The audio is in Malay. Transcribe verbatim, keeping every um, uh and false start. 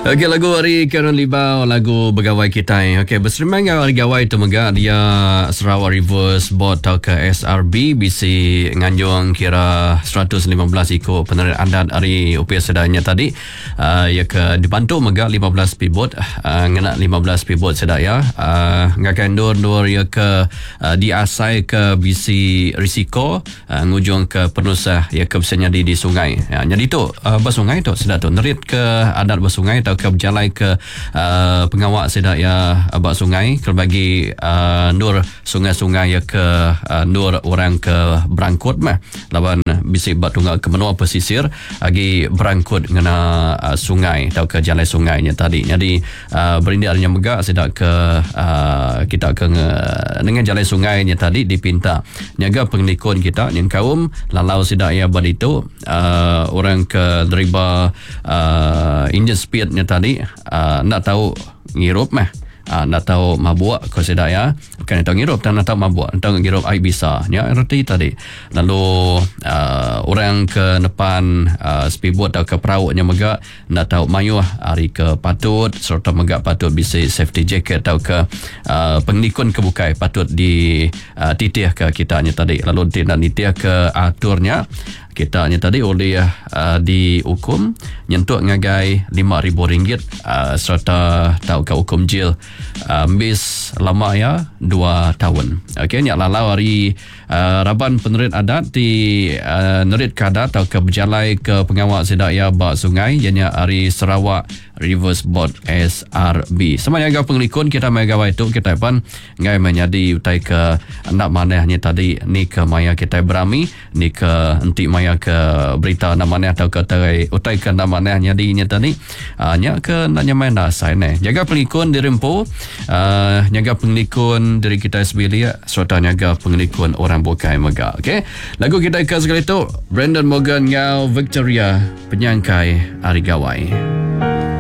Okey, lagu hari Karen Libau, lagu Begawai Kita. Okey, berseremang hari gawai tu megak dia Sarawak Reverse Board atau ke S R B bisi nganjung kira seratus lima belas ikut penerit adat hari U P S sedanya tadi. Uh, ya ke dibantu megak lima belas pibot, uh, ngena lima belas pibot sedaya. Uh, ngakan dur-dur ya ke uh, diasai ke bisi risiko uh, ngujung ke penusah ya ke bisanya di di sungai. Ya, jadi tu uh, bersungai tu sedap tu nerit ke adat bersungai atau ke berjalan ke uh, pengawak sedak ya abak sungai ke bagi uh, nur sungai-sungai ya ke uh, nur orang ke berangkut mah lawan bisi bat tunggal ke menua pesisir lagi berangkut ngena uh, sungai atau ke jalan sungainya tadi. Jadi uh, berindarnya megak sedak ke uh, kita ke nge, dengan jalan sungainya tadi dipinta nyaga penglikun kita yang kaum lalau sedak ya bad itu uh, orang ke deriba uh, engine speednya tadi uh, nak tahu ngirup mah uh, nak tahu mabuk kau sedak ya bukan tahu ngirup dan nak tahu mabuk tahu ngirup ai bisa ya erti tadi lalu uh, orang ke depan uh, speedboat atau ke perahu nya megak nak tahu mayuh hari ke patut serta megak patut bisa safety jacket atau ke uh, penglikun kebukai patut di uh, titih ke kitanya tadi lalu tidak nitih ke aturnya kita nya tadi oleh uh, dihukum nyentuh ngagai lima ribu ringgit uh, serta tahu ke hukum jil uh, bis lama ya dua tahun. Okey, nyak lalau hari uh, Raban penerit adat di uh, nerit kadat atau ke berjalai ke pengawak sedak ya bak sungai ianya hari Sarawak Reverse Board S R B. Semaya agak penglikun kita megawai itu kita pun ngai menjadi utai ke anak manehnya tadi ni ke maya kita berami ni ke enti maya ke berita nama maneh atau ke terai utai ke nama manehnya dinya tadi nya ke nanya main dasai ne jaga penglikun dirempo uh, jaga penglikun dari kita sebelia serta jaga penglikun orang bukai megak. Okey, lagu kita ke sekali itu Brandon Morgan ngau Victoria penyangkai hari gawai.